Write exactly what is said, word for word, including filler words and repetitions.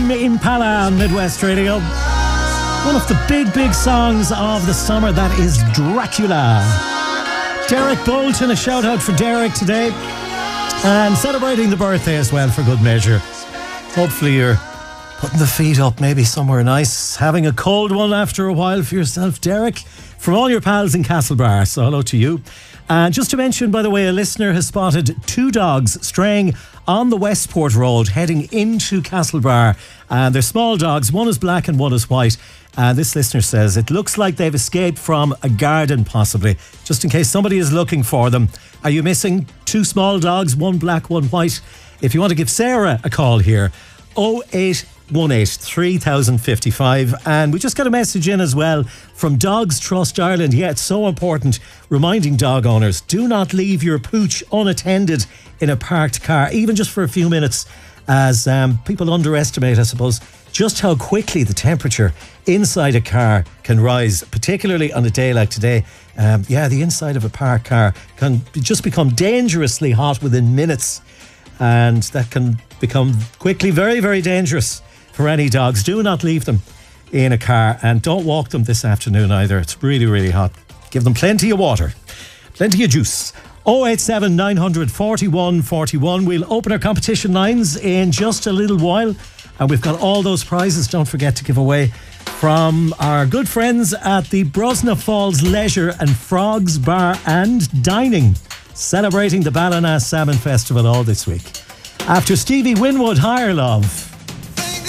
Tame Impala on Midwest Radio. One of the big, big songs of the summer, that is Dracula. Derek Bolton, a shout out for Derek today. And celebrating the birthday as well, for good measure. Hopefully you're putting the feet up, maybe somewhere nice, having a cold one after a while for yourself, Derek. From all your pals in Castlebar, so hello to you. And just to mention, by the way, a listener has spotted two dogs straying on the Westport Road heading into Castlebar. And they're small dogs, one is black and one is white. And this listener says it looks like they've escaped from a garden, possibly, just in case somebody is looking for them. Are you missing two small dogs, one black, one white? If you want to give Sarah a call here, oh eight one eight, three thousand fifty-five. And we just got a message in as well from Dogs Trust Ireland. Yeah, it's so important, reminding dog owners, do not leave your pooch unattended in a parked car, even just for a few minutes, as um, people underestimate, I suppose, just how quickly the temperature inside a car can rise, particularly on a day like today. Um, yeah, the inside of a parked car can just become dangerously hot within minutes, and that can become quickly very, very dangerous for any dogs. Do not leave them in a car, and don't walk them this afternoon either. It's really, really hot. Give them plenty of water, plenty of juice. oh eight seven, nine hundred, forty-one forty-one. We'll open our competition lines in just a little while, and we've got all those prizes, don't forget, to give away from our good friends at the Brosna Falls Leisure and Frogs Bar and Dining, celebrating the Ballina Salmon Festival all this week. After Stevie Winwood, Higher Love.